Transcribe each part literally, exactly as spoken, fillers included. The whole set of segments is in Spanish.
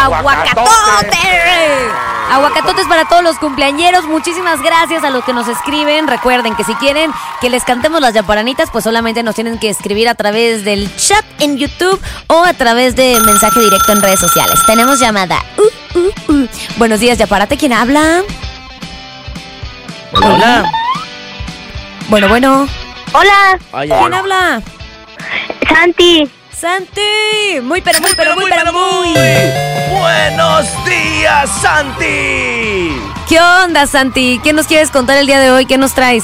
¡Aguacatote! Aguacatotes para todos los cumpleañeros. Muchísimas gracias a los que nos escriben. Recuerden que si quieren que les cantemos las yaparanitas, pues solamente nos tienen que escribir a través del chat en YouTube o a través de mensaje directo en redes sociales. Tenemos llamada. Uh, uh, uh. Buenos días, Yaparate. ¿Quién habla? Hola, hola. Bueno, bueno. Hola. Ay, ¿Quién habla? Santi. Santi. Muy, pero muy, pero muy, pero muy. Buenos días, Santi. ¿Qué onda, Santi? ¿Qué nos quieres contar el día de hoy? ¿Qué nos traes?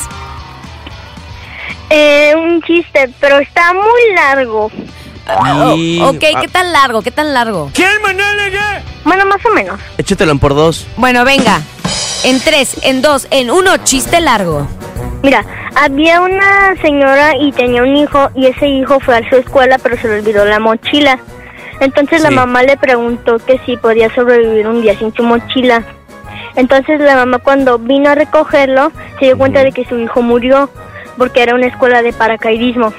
Eh, un chiste, pero está muy largo. Y... Oh, ok, ¿qué tan largo? ¿Qué tan largo? ¿Quién, Manale, ya? Bueno, más o menos. Échatelo en por dos. Bueno, venga. En tres, en dos, en uno, chiste largo. Mira, había una señora y tenía un hijo, y ese hijo fue a su escuela, pero se le olvidó la mochila. Entonces Sí. la mamá le preguntó que si podía sobrevivir un día sin su mochila. Entonces la mamá, cuando vino a recogerlo, se dio cuenta de que su hijo murió, porque era una escuela de paracaidismo.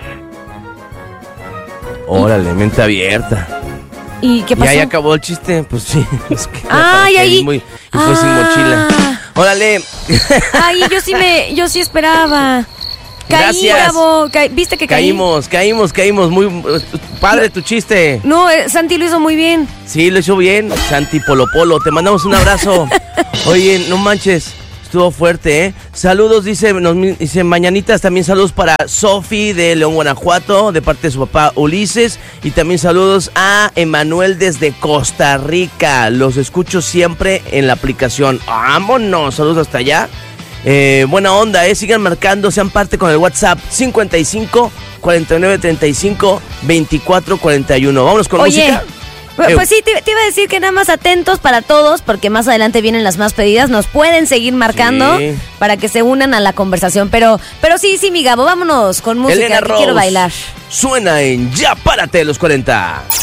Órale, mente abierta. ¿Y qué pasó? Y ahí acabó el chiste, pues sí. Es que Ay, ahí. muy, y fue sin Ah. mochila. Órale. Ay, yo sí me, yo sí esperaba. Caí, Gracias. bravo. Caí- ¿Viste que caí? Caímos, caímos, caímos. Muy padre tu chiste. No, eh, Santi lo hizo muy bien. Sí, lo hizo bien. Santi Polo Polo, te mandamos un abrazo. Oye, no manches, estuvo fuerte, ¿eh? Saludos, dice, nos dice Mañanitas, también saludos para Sofi de León, Guanajuato, de parte de su papá Ulises. Y también saludos a Emanuel desde Costa Rica. Los escucho siempre en la aplicación. ¡Vámonos! Saludos hasta allá. Eh, buena onda, ¿eh? Sigan marcando, sean parte con el WhatsApp cincuenta y cinco, cuarenta y nueve, treinta y cinco, veinticuatro, cuarenta y uno. Vámonos con Oye, música. pues, Eh. pues sí, te, te iba a decir que nada más atentos para todos, porque más adelante vienen las más pedidas. Nos pueden seguir marcando Sí. para que se unan a la conversación. Pero, pero sí, sí, mi Gabo, vámonos con música, Elena que Rose quiero bailar. suena en Ya Párate de los cuarenta.